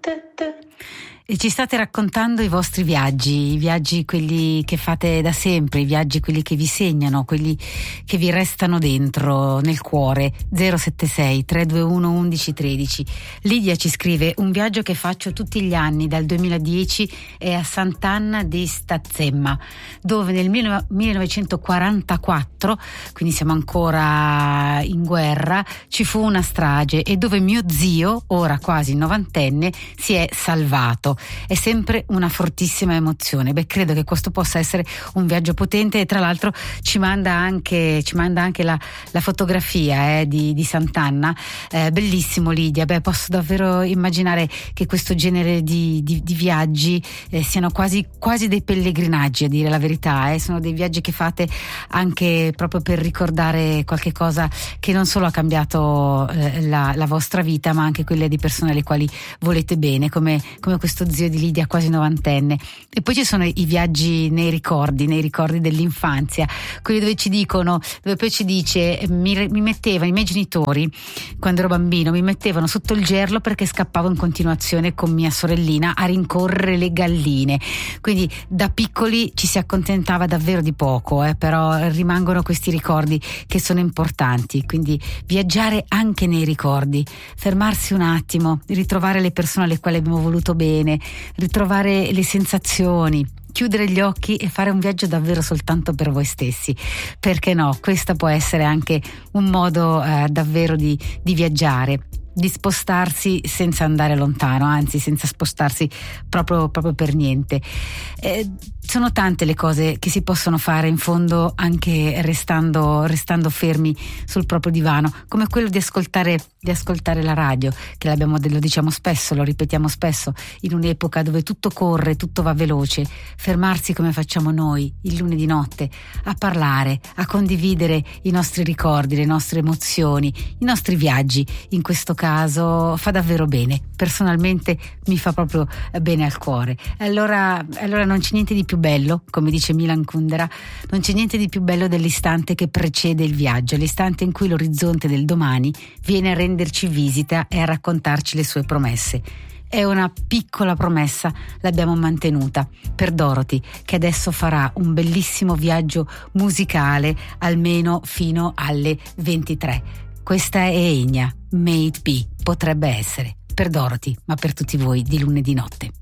E ci state raccontando i vostri viaggi, i viaggi quelli che fate da sempre, i viaggi quelli che vi segnano, quelli che vi restano dentro, nel cuore. 076 321 1113. Lidia ci scrive: un viaggio che faccio tutti gli anni dal 2010 è a Sant'Anna di Stazzemma, dove nel 1944, quindi siamo ancora in guerra, ci fu una strage e dove mio zio, ora quasi novantenne, si è salvato. È sempre una fortissima emozione. Credo che questo possa essere un viaggio potente, e tra l'altro ci manda anche la fotografia di Sant'Anna. Bellissimo, Lidia. Posso davvero immaginare che questo genere di viaggi siano quasi dei pellegrinaggi, a dire la verità. Sono dei viaggi che fate anche proprio per ricordare qualche cosa che non solo ha cambiato la vostra vita, ma anche quelle di persone alle quali volete bene, come questo zio di Lidia quasi novantenne. E poi ci sono i viaggi nei ricordi dell'infanzia, quelli dove poi ci dice: mi mettevano i miei genitori, quando ero bambino, mi mettevano sotto il gerlo perché scappavo in continuazione con mia sorellina a rincorrere le galline. Quindi da piccoli ci si accontentava davvero di poco, però rimangono questi ricordi che sono importanti. Quindi viaggiare anche nei ricordi, fermarsi un attimo, ritrovare le persone alle quali abbiamo voluto bene, ritrovare le sensazioni, chiudere gli occhi e fare un viaggio davvero soltanto per voi stessi. Perché no? Questo può essere anche un modo davvero di viaggiare, di spostarsi senza andare lontano, anzi senza spostarsi proprio per niente. Sono tante le cose che si possono fare in fondo anche restando fermi sul proprio divano, come quello di ascoltare la radio, che lo diciamo spesso, lo ripetiamo spesso, in un'epoca dove tutto corre, tutto va veloce. Fermarsi come facciamo noi il lunedì notte, a parlare, a condividere i nostri ricordi, le nostre emozioni, i nostri viaggi, in questo caso fa davvero bene. Personalmente mi fa proprio bene al cuore. Allora non c'è niente di più bello, come dice Milan Kundera, non c'è niente di più bello dell'istante che precede il viaggio, l'istante in cui l'orizzonte del domani viene a renderci visita e a raccontarci le sue promesse. È una piccola promessa, l'abbiamo mantenuta, per Dorothy, che adesso farà un bellissimo viaggio musicale almeno fino alle 23. Questa è Enya, May It Be, potrebbe essere, per Dorothy, ma per tutti voi di lunedì notte.